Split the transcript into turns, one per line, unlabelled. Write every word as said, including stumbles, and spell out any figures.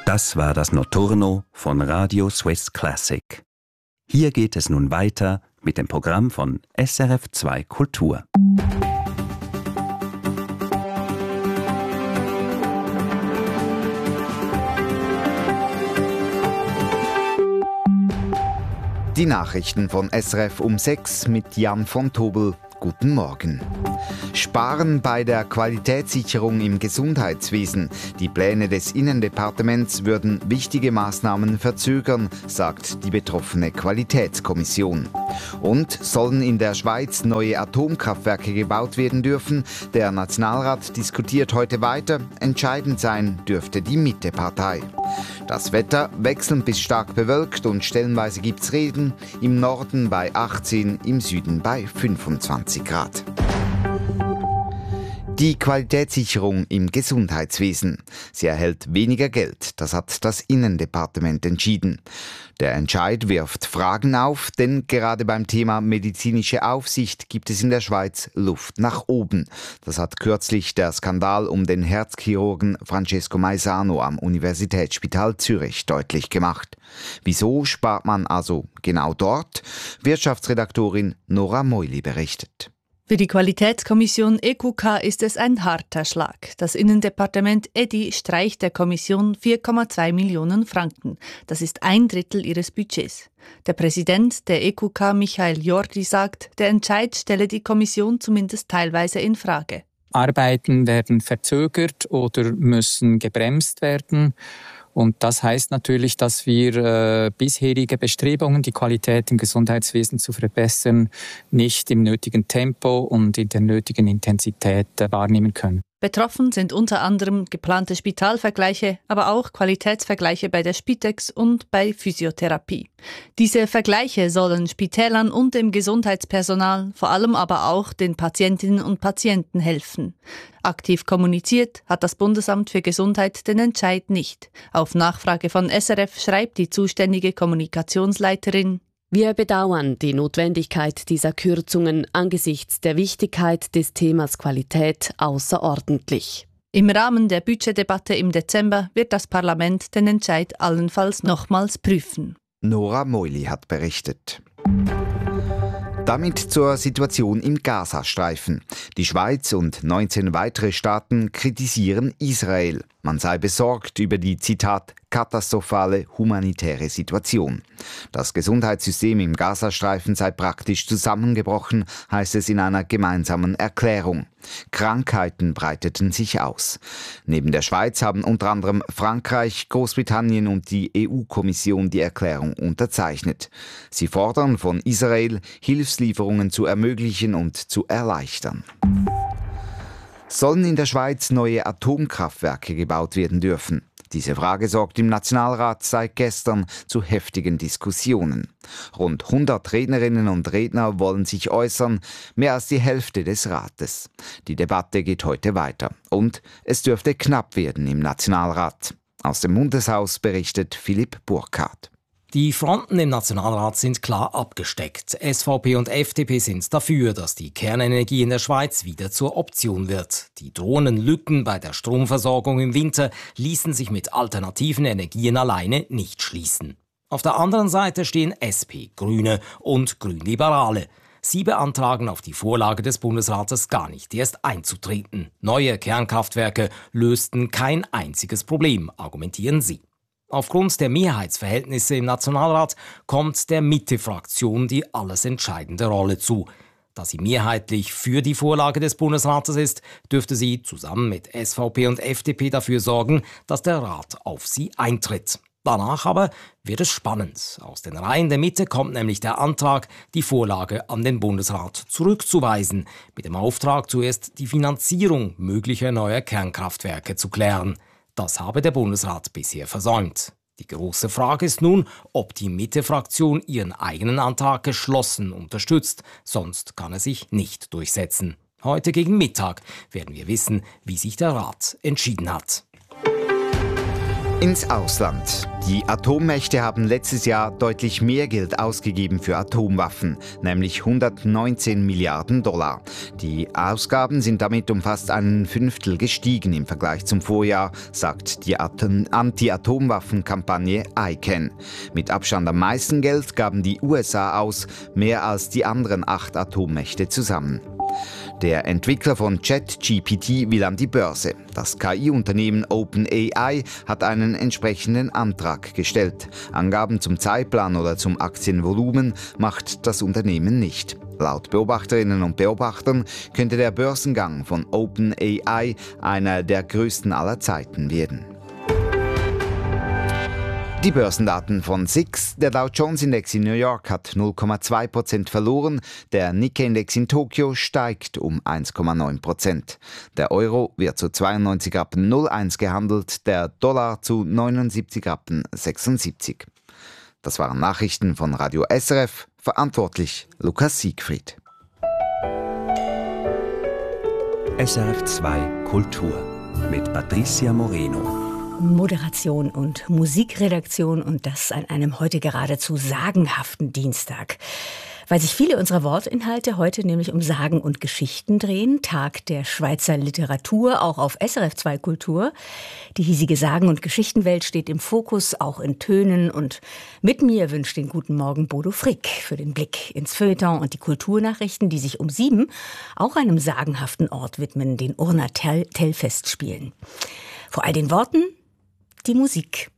Das war das Notturno von Radio Swiss Classic. Hier geht es nun weiter mit dem Programm von S R F zwei Kultur.
Die Nachrichten von S R F um sechs mit Jan von Tobel. Guten Morgen. Sparen bei der Qualitätssicherung im Gesundheitswesen. Die Pläne des Innendepartements würden wichtige Maßnahmen verzögern, sagt die betroffene Qualitätskommission. Und sollen in der Schweiz neue Atomkraftwerke gebaut werden dürfen? Der Nationalrat diskutiert heute weiter. Entscheidend sein dürfte die Mitte-Partei. Das Wetter wechselnd bis stark bewölkt und stellenweise gibt's Regen. Im Norden bei achtzehn, im Süden bei fünfundzwanzig Grad. Die Qualitätssicherung im Gesundheitswesen. Sie erhält weniger Geld, das hat das Innendepartement entschieden. Der Entscheid wirft Fragen auf, denn gerade beim Thema medizinische Aufsicht gibt es in der Schweiz Luft nach oben. Das hat kürzlich der Skandal um den Herzchirurgen Francesco Maisano am Universitätsspital Zürich deutlich gemacht. Wieso spart man also genau dort? Wirtschaftsredaktorin Nora Meuli berichtet.
Für die Qualitätskommission E Q K ist es ein harter Schlag. Das Innendepartement E D I streicht der Kommission vier Komma zwei Millionen Franken. Das ist ein Drittel ihres Budgets. Der Präsident der E Q K, Michael Jordi, sagt, der Entscheid stelle die Kommission zumindest teilweise in Frage.
Arbeiten werden verzögert oder müssen gebremst werden. Und das heißt natürlich, dass wir äh, bisherige Bestrebungen, die Qualität im Gesundheitswesen zu verbessern, nicht im nötigen Tempo und in der nötigen Intensität äh, wahrnehmen können.
Betroffen sind unter anderem geplante Spitalvergleiche, aber auch Qualitätsvergleiche bei der Spitex und bei Physiotherapie. Diese Vergleiche sollen Spitälern und dem Gesundheitspersonal, vor allem aber auch den Patientinnen und Patienten helfen. Aktiv kommuniziert hat das Bundesamt für Gesundheit den Entscheid nicht. Auf Nachfrage von S R F schreibt die zuständige Kommunikationsleiterin:
Wir bedauern die Notwendigkeit dieser Kürzungen angesichts der Wichtigkeit des Themas Qualität außerordentlich.
Im Rahmen der Budgetdebatte im Dezember wird das Parlament den Entscheid allenfalls nochmals prüfen.
Nora Meuli hat berichtet. Damit zur Situation im Gazastreifen. Die Schweiz und neunzehn weitere Staaten kritisieren Israel. Man sei besorgt über die, Zitat, katastrophale humanitäre Situation. Das Gesundheitssystem im Gazastreifen sei praktisch zusammengebrochen, heißt es in einer gemeinsamen Erklärung. Krankheiten breiteten sich aus. Neben der Schweiz haben unter anderem Frankreich, Großbritannien und die E U-Kommission die Erklärung unterzeichnet. Sie fordern von Israel, Hilfslieferungen zu ermöglichen und zu erleichtern. Sollen in der Schweiz neue Atomkraftwerke gebaut werden dürfen? Diese Frage sorgt im Nationalrat seit gestern zu heftigen Diskussionen. Rund hundert Rednerinnen und Redner wollen sich äußern, mehr als die Hälfte des Rates. Die Debatte geht heute weiter und es dürfte knapp werden im Nationalrat. Aus dem Bundeshaus berichtet Philipp Burkhardt.
Die Fronten im Nationalrat sind klar abgesteckt. S V P und F D P sind dafür, dass die Kernenergie in der Schweiz wieder zur Option wird. Die drohenden Lücken bei der Stromversorgung im Winter ließen sich mit alternativen Energien alleine nicht schließen. Auf der anderen Seite stehen S P, Grüne und Grünliberale. Sie beantragen auf die Vorlage des Bundesrates gar nicht erst einzutreten. Neue Kernkraftwerke lösten kein einziges Problem, argumentieren sie. Aufgrund der Mehrheitsverhältnisse im Nationalrat kommt der Mitte-Fraktion die alles entscheidende Rolle zu. Da sie mehrheitlich für die Vorlage des Bundesrates ist, dürfte sie zusammen mit S V P und F D P dafür sorgen, dass der Rat auf sie eintritt. Danach aber wird es spannend. Aus den Reihen der Mitte kommt nämlich der Antrag, die Vorlage an den Bundesrat zurückzuweisen, mit dem Auftrag, zuerst die Finanzierung möglicher neuer Kernkraftwerke zu klären. Das habe der Bundesrat bisher versäumt. Die große Frage ist nun, ob die Mitte-Fraktion ihren eigenen Antrag geschlossen unterstützt, sonst kann er sich nicht durchsetzen. Heute gegen Mittag werden wir wissen, wie sich der Rat entschieden hat.
Ins Ausland. Die Atommächte haben letztes Jahr deutlich mehr Geld ausgegeben für Atomwaffen, nämlich hundertneunzehn Milliarden Dollar. Die Ausgaben sind damit um fast ein Fünftel gestiegen im Vergleich zum Vorjahr, sagt die Anti-Atomwaffen-Kampagne I C A N. Mit Abstand am meisten Geld gaben die U S A aus, mehr als die anderen acht Atommächte zusammen. Der Entwickler von ChatGPT will an die Börse. Das K I-Unternehmen OpenAI hat einen entsprechenden Antrag gestellt. Angaben zum Zeitplan oder zum Aktienvolumen macht das Unternehmen nicht. Laut Beobachterinnen und Beobachtern könnte der Börsengang von OpenAI einer der größten aller Zeiten werden. Die Börsendaten von S I X. Der Dow Jones Index in New York hat null Komma zwei Prozent verloren, der Nikkei-Index in Tokio steigt um eins Komma neun Prozent. Der Euro wird zu zweiundneunzig Rappen null eins gehandelt, der Dollar zu neunundsiebzig Rappen sechsundsiebzig. Das waren Nachrichten von Radio S R F, verantwortlich Lukas Siegfried.
S R F zwei Kultur mit Patricia Moreno.
Moderation und Musikredaktion und das an einem heute geradezu sagenhaften Dienstag. Weil sich viele unserer Wortinhalte heute nämlich um Sagen und Geschichten drehen, Tag der Schweizer Literatur, auch auf S R F zwei Kultur. Die hiesige Sagen- und Geschichtenwelt steht im Fokus, auch in Tönen. Und mit mir wünscht den guten Morgen Bodo Frick für den Blick ins Feuilleton und die Kulturnachrichten, die sich um sieben auch einem sagenhaften Ort widmen, den Urner Tell- Tellfestspielen. Vor all den Worten die Musik.